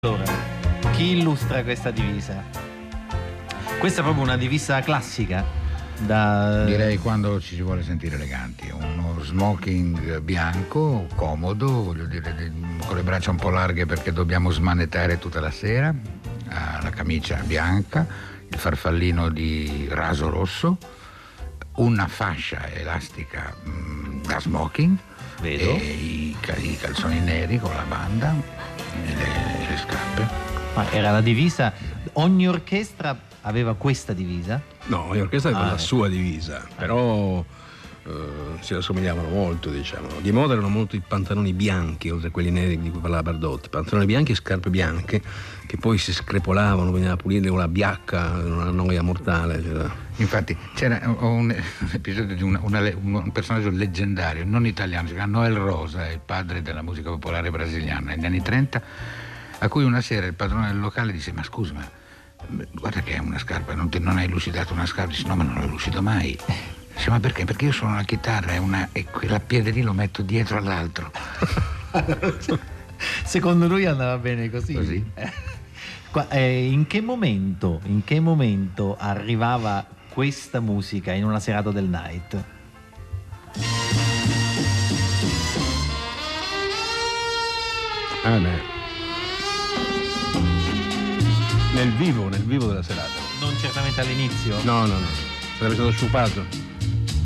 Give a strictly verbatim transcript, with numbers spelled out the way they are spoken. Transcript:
Allora, chi illustra questa divisa? Questa è proprio una divisa classica da... Direi quando ci si vuole sentire eleganti, uno smoking bianco, comodo, voglio dire, con le braccia un po' larghe perché dobbiamo smanettare tutta la sera, la camicia bianca, il farfallino di raso rosso, una fascia elastica mh, da smoking. Vedo. E i, i calzoni neri con la banda e le, le scarpe. Ma era la divisa, ogni orchestra aveva questa divisa? No, ogni orchestra aveva Ah, la ecco. sua divisa, però eh, si assomigliavano molto, diciamo. Di moda erano molto i pantaloni bianchi, oltre a quelli neri di cui parlava Bardotti, pantaloni bianchi e scarpe bianche che poi si screpolavano, bisognava pulirle con la biacca, una noia mortale. Cioè. Infatti c'era un, un episodio di una, una, un personaggio leggendario, non italiano, si chiama Noel Rosa, è il padre della musica popolare brasiliana negli anni trenta, a cui una sera il padrone del locale disse: ma scusa, ma guarda che è una scarpa, non, ti, non hai lucidato una scarpa? Dice: no, ma non la lucido mai. Dice: ma perché? Perché io suono la chitarra e, una, e quella piede lì lo metto dietro all'altro. Secondo lui andava bene così? Così. Qua, eh, in che momento, in che momento arrivava questa musica in una serata del night? Ah, beh. Nel vivo, nel vivo della serata. Non certamente all'inizio? No, no, no. Sarebbe stato sciupato.